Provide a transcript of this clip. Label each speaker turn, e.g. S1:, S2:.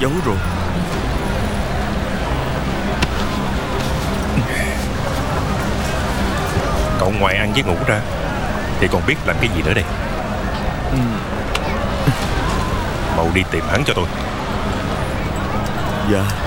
S1: giấu rồi.
S2: Cậu ngoài ăn với ngủ ra thì còn biết làm cái gì nữa đây? Mau đi tìm hắn cho tôi.
S1: Dạ.